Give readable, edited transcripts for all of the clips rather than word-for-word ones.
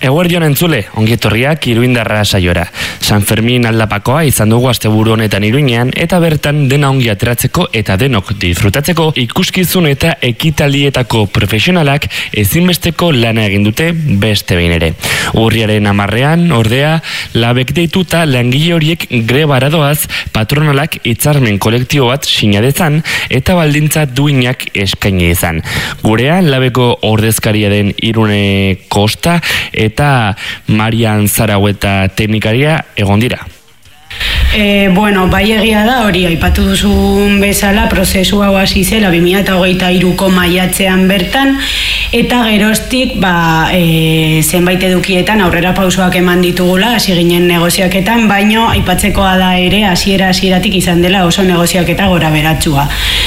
Eguerdion entzule, ongietorriak Iruindarra saiora. San Fermin aldapakoa izan dugu asteburu honetan Iruinean, eta bertan dena ongi ateratzeko eta denok disfrutatzeko ikuskizun eta ekitalietako profesionalak ezinbesteko lana egin dute beste behin ere. Urriaren 10ean, ordea, labek deituta langile horiek grebara doaz, patronalak hitzarmen kolektibo bat sina dezan eta baldintza duinak eskaini izan. Gurean labeko ordezkaria den Irune Kosta eta Marian Zaraueta teknikaria egon dira. Bai egia da, hori aipatu duzun bezala prozesu hau hasi zela 2023ko maiatzean bertan, eta geroztik zenbait edukietan aurrera pausoak eman ditugula, hasi ginen negoziaketan, baino aipatzekoa da ere hasieratik izan dela oso negoziaketa gora beratsua.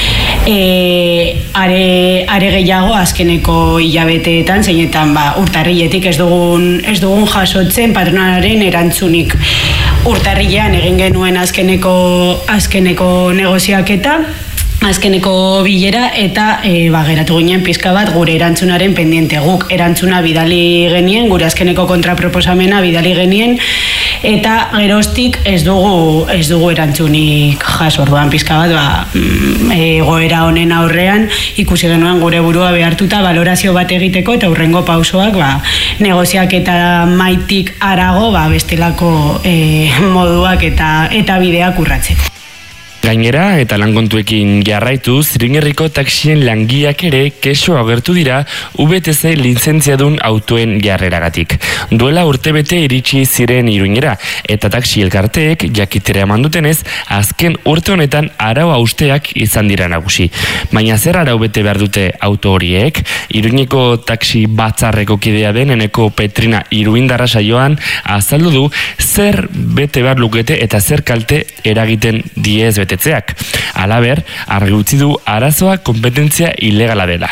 Are gehiago azkeneko hilabeteetan, zeinetan urtarriletik ez dugun jasotzen patronalaren erantzunik. Urtarrilean egin genuen azkeneko negoziaketa, azkeneko bilera, eta geratu ginen pizka bat gure erantzunaren pendiente. Guk erantzuna bidali genien, gure azkeneko kontraproposamena bidali genien, eta geroztik ez dugu erantzunik jaso. Orduan pizka bat egoera honen aurrean ikusi genuen gure burua behartuta balorazio bat egiteko eta hurrengo pausoak negoziaketa maitik harago bestelako moduak eta bideak urratzeko. Gainera, eta lankontuekin jarraitu, Ziringerriko taxien langileak ere kexu agertu dira VTC lizentziadun autoen jarreragatik. Duela urtebete iritsi ziren Iruñera, eta taxi elkarteek jakitera eman dutenez, azken urte honetan arau hausteak izan dira nagusi. Baina zer arau bete behar dute auto horiek? Iruñeko taxi batzarreko kidea den Eneko Petrina Iruindarra saioan azaldu du zer bete behar lukete eta zer kalte eragiten diez bete. Halaber, argi utzi du arazoa konpetentzia ilegala dela.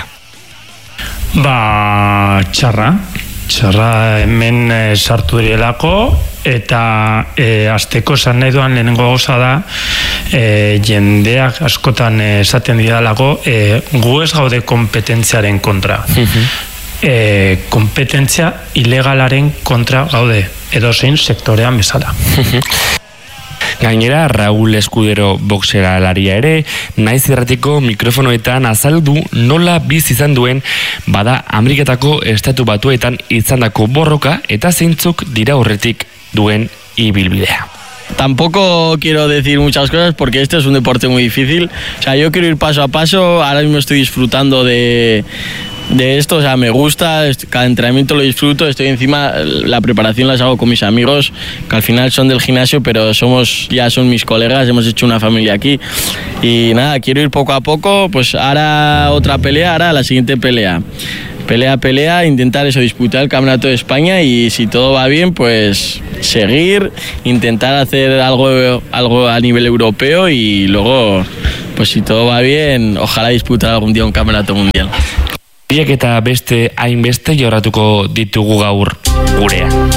Txarra hemen sartu direlako, eta azteko esan nahi duan lehenengo gauza da, jendeak askotan esaten didalako, gu ez gaude kompetentziaren kontra. Kompetentzia ilegalaren kontra gaude, edozein sektorean bezala. Gainera, Raúl Escudero boxeralaria ere, naiz irratiko mikrofonoetan azaldu nola biz izan duen bada Ameriketako Estatu Batuetan izandako borroka eta zeintzuk dira horretik duen ibilbidea. Tampoco quiero decir muchas cosas porque este es un deporte muy difícil. O sea, yo quiero ir paso a paso. Ahora mismo estoy disfrutando de esto, o sea, me gusta, cada entrenamiento lo disfruto, estoy encima, la preparación las hago con mis amigos, que al final son del gimnasio, pero ya son mis colegas, hemos hecho una familia aquí, y nada, quiero ir poco a poco, pues ahora otra pelea, ahora la siguiente pelea, intentar disputar el Campeonato de España, y si todo va bien, pues seguir, intentar hacer algo a nivel europeo, y luego, pues si todo va bien, ojalá disputar algún día un Campeonato Mundial. Biek eta beste hainbeste jorratuko ditugu gaur gurea.